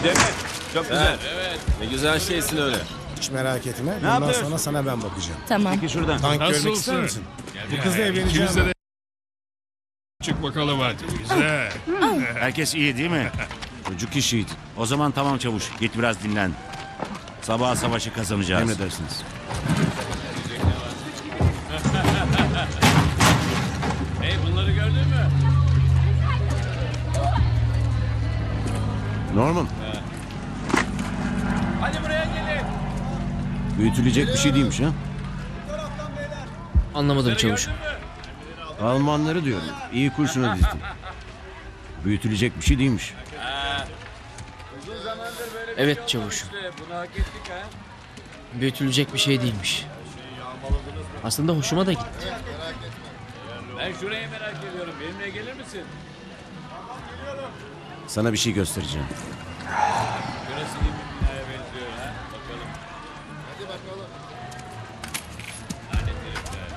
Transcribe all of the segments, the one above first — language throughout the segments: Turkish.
Bir de çok güzel. Evet. Ne güzel şeysin öyle. Hiç merak etme. Bundan yapıyorsun? sonra sana ben bakacağım. Tamam. Peki şuradan. Tank görmek Nasılsın? ister misin? Bu kızla evleneceğim. İkimiz de ben. de çık bakalım hadi. Güzel. Herkes iyi değil mi? Çocuk işiydi. O zaman tamam çavuş. Git biraz dinlen. Sabah savaşı kazanacağız. Emredersiniz. Hey, bunları gördün mü? Norman. Hadi buraya gelin. Büyütülecek bir şey değilmiş ha. Anlamadım çavuş. Almanları diyorum. İyi kurşuna dizdim. Büyütülecek bir şey değilmiş. Uzun zamandır böyle Evet çavuş. işte, bunu hak ettik ha. Büyütülecek bir şey değilmiş. Aslında hoşuma da gitti. Ben şurayı merak ediyorum. Benimle gelir misin? Sana bir şey göstereceğim. Şurası iyi bir binaya benziyor ha. Bakalım. Hadi bakalım. Lanet herifler.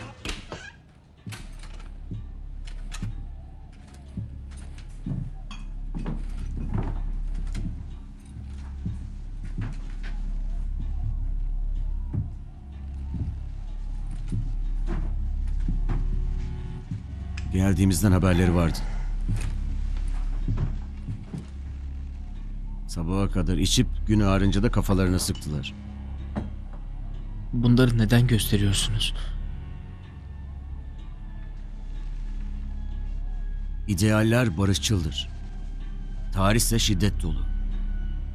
Geldiğimizden haberleri vardı. Sabaha kadar içip gün ağarınca da kafalarına sıktılar. Bunları neden gösteriyorsunuz? İdealler barışçıldır. Tarih ise şiddet dolu.